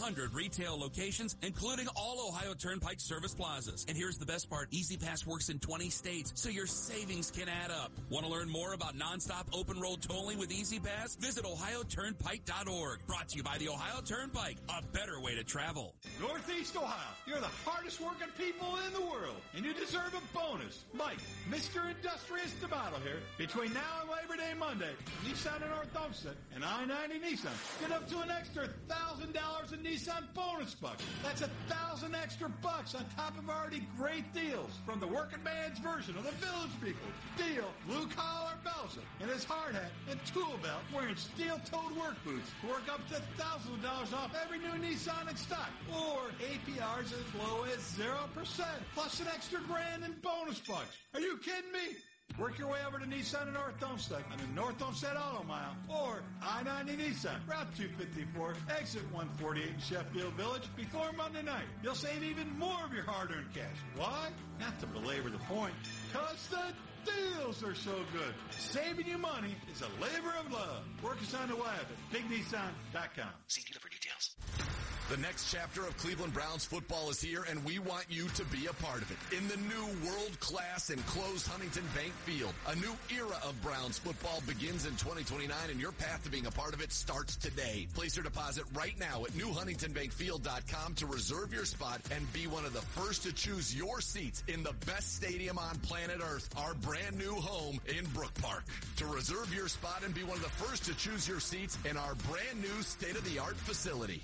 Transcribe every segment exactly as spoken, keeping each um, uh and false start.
hundred retail locations, including all Ohio Turnpike service plazas. And here's the best part. EasyPass works in twenty states, so your savings can add up. Want to learn more about nonstop open road tolling with EasyPass? Visit ohio turnpike dot org. Brought to you by the Ohio Turnpike, a better way to travel. Northeast Ohio, you're the hardest working people in the world, and you deserve a bonus. Mike, Mister Industrious D'Amato here. Between now and Labor Day Monday, Nissan in North Olmsted and I ninety Nissan get up to an extra one thousand dollars in Nissan bonus bucks. That's a thousand extra bucks on top of already great deals from the working man's version of the Village People. Deal, blue collar Belgium and his hard hat and tool belt wearing steel-toed work boots. Work up to thousands of dollars off every new Nissan in stock. Or A P Rs as low as zero percent. Plus an extra grand in bonus bucks. Are you kidding me? Work your way over to Nissan in North Olmsted on the North Olmsted Auto Mile or I ninety Nissan, Route two fifty-four, exit one forty-eight in Sheffield Village before Monday night. You'll save even more of your hard-earned cash. Why? Not to belabor the point, because the deals are so good. Saving you money is a labor of love. Work us on the web at big nissan dot com. See dealer for details. The next chapter of Cleveland Browns football is here, and we want you to be a part of it. In the new world-class enclosed Huntington Bank Field, a new era of Browns football begins in twenty twenty-nine, and your path to being a part of it starts today. Place your deposit right now at new huntington bank field dot com to reserve your spot and be one of the first to choose your seats in the best stadium on planet Earth, our brand new home in Brook Park. To reserve your spot and be one of the first to choose your seats in our brand new state-of-the-art facility.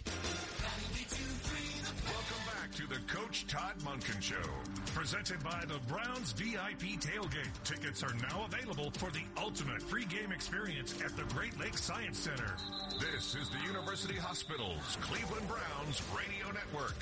Welcome back to the Coach Todd Monken Show, presented by the Browns V I P Tailgate. Tickets are now available for the ultimate free game experience at the Great Lakes Science Center. This is the University Hospitals Cleveland Browns Radio Network.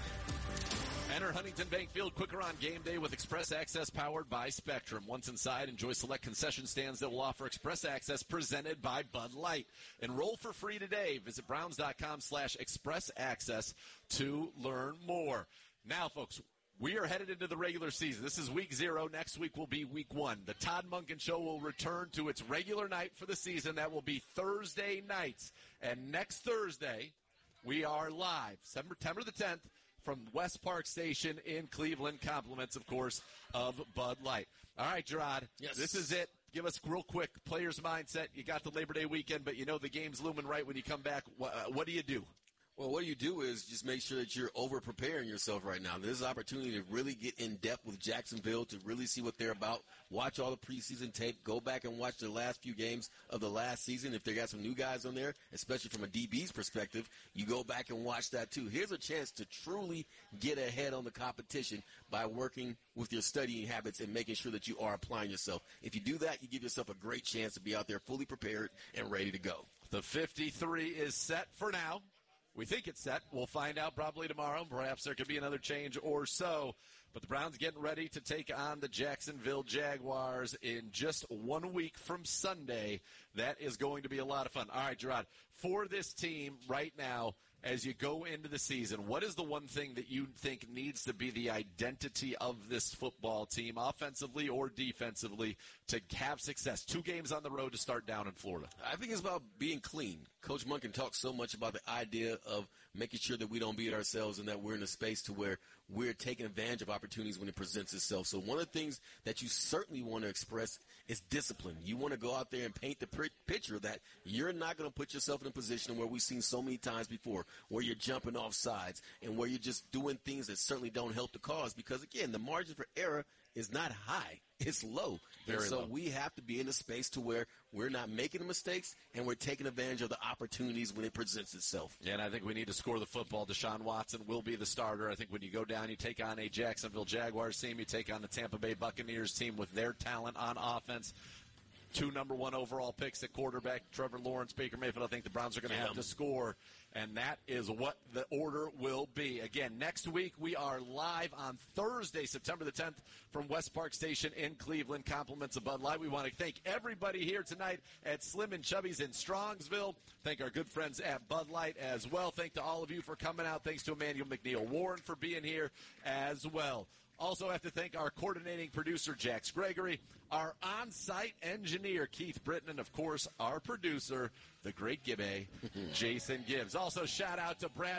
Enter Huntington Bank Field quicker on game day with Express Access powered by Spectrum. Once inside, enjoy select concession stands that will offer Express Access presented by Bud Light. Enroll for free today. Visit browns.com slash express access to learn more. Now, folks, we are headed into the regular season. This is week zero. Next week will be week one. The Todd Monken Show will return to its regular night for the season. That will be Thursday nights. And next Thursday, we are live, September the tenth, from West Park Station in Cleveland. Compliments, of course, of Bud Light. All right, Gerard. Yes. This is it. Give us real quick player's mindset. You got the Labor Day weekend, but you know the game's looming right when you come back. What, what do you do? Well, what do you do is just make sure that you're over-preparing yourself right now. This is an opportunity to really get in-depth with Jacksonville, to really see what they're about, watch all the preseason tape, go back and watch the last few games of the last season. If they got some new guys on there, especially from a D B's perspective, you go back and watch that too. Here's a chance to truly get ahead on the competition by working with your studying habits and making sure that you are applying yourself. If you do that, you give yourself a great chance to be out there fully prepared and ready to go. The fifty-three is set for now. We think it's set. We'll find out probably tomorrow. Perhaps there could be another change or so. But the Browns getting ready to take on the Jacksonville Jaguars in just one week from Sunday. That is going to be a lot of fun. All right, Gerard, for this team right now, as you go into the season, what is the one thing that you think needs to be the identity of this football team, offensively or defensively, to have success? Two games on the road to start down in Florida. I think it's about being clean. Coach Monken talks so much about the idea of making sure that we don't beat ourselves and that we're in a space to where we're taking advantage of opportunities when it presents itself. So one of the things that you certainly want to express is discipline. You want to go out there and paint the picture that you're not going to put yourself in a position where we've seen so many times before, where you're jumping off sides and where you're just doing things that certainly don't help the cause. Because, again, the margin for error is not high. It's low. Very and so low. we have to be in a space to where we're not making mistakes and we're taking advantage of the opportunities when it presents itself. Yeah, and I think we need to score the football. Deshaun Watson will be the starter. I think when you go down, you take on a Jacksonville Jaguars team, you take on the Tampa Bay Buccaneers team with their talent on offense. Two number one overall picks at quarterback, Trevor Lawrence, Baker Mayfield. I think the Browns are going to have to score, and that is what the order will be. Again, next week we are live on Thursday, September the tenth, from West Park Station in Cleveland. Compliments of Bud Light. We want to thank everybody here tonight at Slim and Chubby's in Strongsville. Thank our good friends at Bud Light as well. Thank to all of you for coming out. Thanks to Emmanuel McNeil Warren for being here as well. Also have to thank our coordinating producer, Jax Gregory, our on-site engineer, Keith Britton, and, of course, our producer, the great Gibbe, Jason Gibbs. Also, shout out to Brad